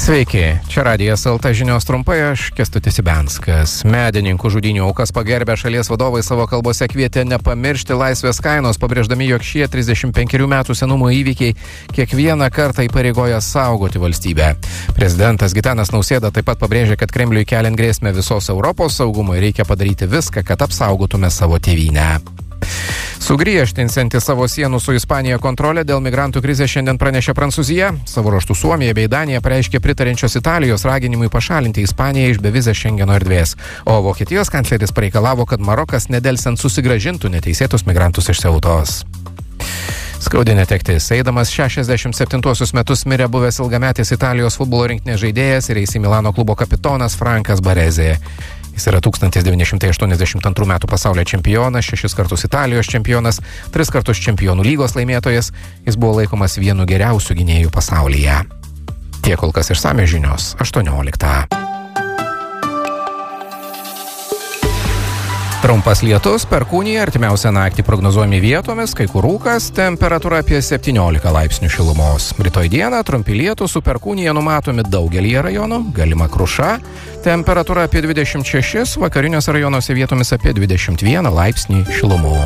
Sveiki, čia Radijas LT žinios trumpai, aš Kęstutis Ibenskas. Medininkų žudynių aukas pagerbę šalies vadovai savo kalbose kvietė nepamiršti laisvės kainos, pabrėždami, jog šie 35 metų senumo įvykiai kiekvieną kartą įpareigoja saugoti valstybę. Prezidentas Gitanas Nausėda taip pat pabrėžė, kad Kremliui keliant grėsmę visos Europos saugumui reikia padaryti viską, kad apsaugotume savo tėvynę. Sugriežtinsianti savo sienų su Ispanija kontrolę dėl migrantų krizės šiandien pranešė Prancūzija. Savo ruožtu Suomija bei Danija pareiškė pritariančios Italijos raginimui pašalinti Ispaniją iš bevizės Šengeno erdvės. O Vokietijos kancleris pareikalavo, kad Marokas nedelsiant susigrąžintų neteisėtus migrantus iš Ceutos. Skaudi netektis. Eidamas 67 metus mirė buvęs ilgametis Italijos futbolo rinktinės žaidėjas ir AC Milano klubo kapitonas Frankas Barezė. Jis yra 1982 metų pasaulio čempionas, 6 kartus Italijos čempionas, 3 kartus čempionų lygos laimėtojas. Jis buvo laikomas vienu geriausių gynėjų pasaulyje. Tiek kol kas išsamios žinios 18. Trumpas lietus, perkūnija, artimiausią naktį prognozuojami vietomis, kai kur rūkas, temperatūra apie 17 laipsnių šilumos. Rytoj dieną trumpi lietūs su perkūnija numatomi daugelyje rajonų, galima kruša, temperatūra apie 26, vakariniuose rajonuose vietomis apie 21 laipsnį šilumos.